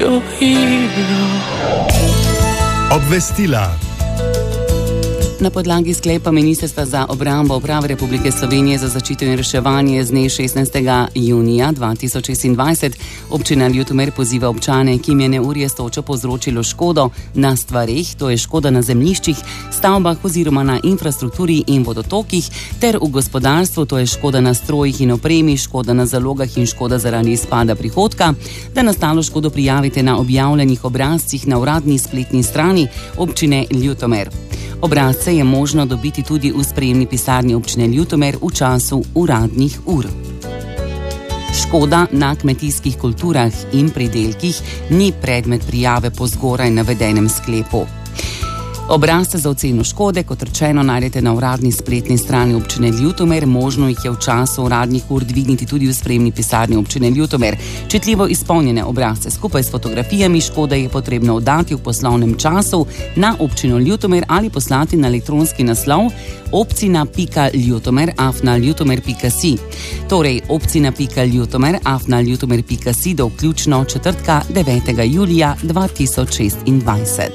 your hero. Obvestila. Na podlagi sklepa Ministrstva za obrambo Uprave Republike Slovenije za zaščito in reševanje z dne 16. junija 2026 občina Ljutomer poziva občane, ki jim je neurje s točo povzročilo škodo na stvareh, to je škoda na zemljiščih, stavbah oziroma na infrastrukturi in vodotokih, ter v gospodarstvu, to je škoda na strojih in opremi, škoda na zalogah in škoda zaradi izpada prihodka, da nastalo škodo prijavite na objavljenih obrazcih na uradni spletni strani občine Ljutomer. Obrazce je možno dobiti tudi v sprejemni pisarni občine Ljutomer v času uradnih ur. Škoda na kmetijskih kulturah in pridelkih ni predmet prijave po zgoraj navedenem sklepu. Obrazce za oceno škode, kot rečeno, najdete na uradni spletni strani občine Ljutomer. Možno jih je v času uradnih ur dvigniti tudi v sprejemni pisarni občine Ljutomer. Čitljivo izpolnjene obrazce skupaj s fotografijami škode je potrebno oddati v poslovnem času na občino Ljutomer ali poslati na elektronski naslov obcina.ljutomer@ljutomer.si. Torej obcina.ljutomer@ljutomer.si do vključno četrtka 9. julija 2026.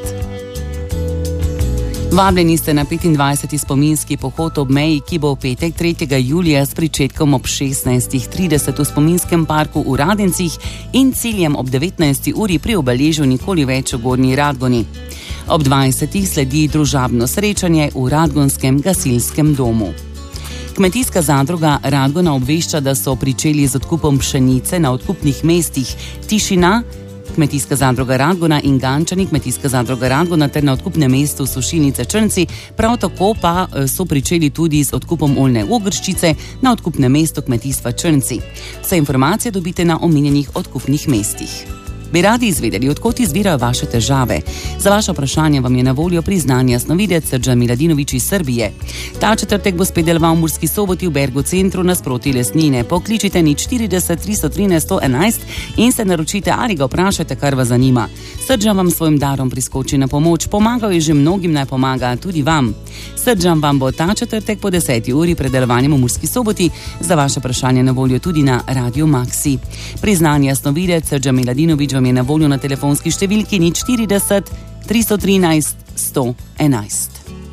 Vabljeni ste na 25. spominski pohod ob meji, ki bo v petek 3. julija s pričetkom ob 16.30 v spominskem parku v Radencih in ciljem ob 19. uri pri obeležju Nikoli več v Gornji Radgoni. Ob 20. sledi družabno srečanje v Radgonskem gasilskem domu. Kmetijska zadruga Radgona obvešča, da so pričeli z odkupom pšenice na odkupnih mestih Tišina, Kmetijska zadruga Radgona in Gančani, Kmetijska zadruga Radgona ter na odkupnem mestu Sušilnice Črnci, prav tako pa so pričeli tudi z odkupom oljne ogrščice na odkupnem mestu Kmetijstva Črnci. Vse informacije dobite na omenjenih odkupnih mestih. Bi radi izvedeli, odkot izvirajo vaše težave? Za vaše vprašanje vam je na voljo priznani jasnovidec Srđan Miladinović iz Srbije. Ta četrtek bo spet deloval v Murski Soboti v Bergu centru nasproti Lesnine. Pokličite 040 313 111 in se naročite ali ga vprašajte, kar vas zanima. Srđan vam svojim darom priskoči na pomoč. Pomagal je že mnogim, naj pomaga tudi vam. Srđan vam bo ta četrtek po 10. uri pred delovanjem v Murski Soboti. Za vaše vprašanje na voljo tudi na Radio Maxi. Priznani jasnovidec Srđan Miladinović vam je na voljo na telefonski številki 040 313 111.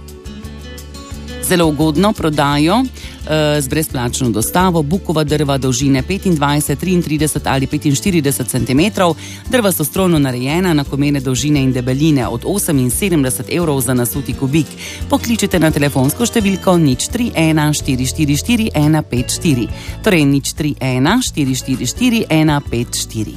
Zelo ugodno prodajo z brezplačno dostavo bukova drva dolžine 25, 33 ali 45 cm, drva so strojno narejena, enakomerne dolžine in debeline od 78 evrov za nasuti kubik. Pokličite na telefonsko številko 031 444 154, torej 031 444 154.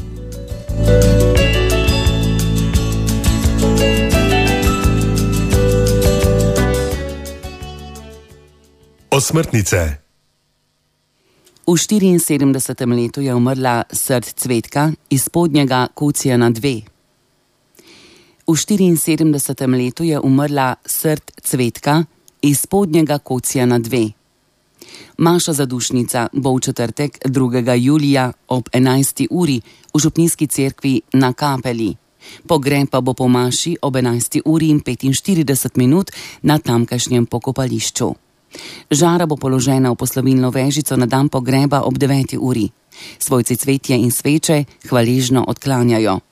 Osmrtnice. V 74. letu je umrla Srd Cvetka iz Spodnjega Kocijana 2. V 74. letu je umrla Srd Cvetka iz Spodnjega Kocijana 2. Maša zadušnica bo v četrtek 2. julija ob 11. uri v župnijski cerkvi na Kapeli. Pogreb pa bo po maši ob 11. uri in 45 minut na tamkajšnjem pokopališču. Žara bo položena v poslovilno vežico na dan pogreba ob 9. uri. Svojci cvetje in sveče hvaležno odklanjajo.